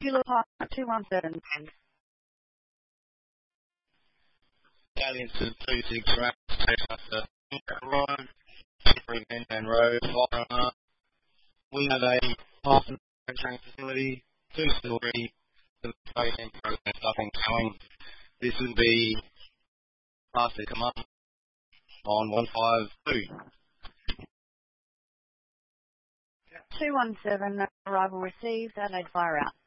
Kilo Papa 217. Aliens to 26 rounds, take up the road, 3 Van Road, fire alarm. We have a Python train facility, 2-story, the training process up and going. This will be past the command on 152. 217, arrival received, Adelaide fire out.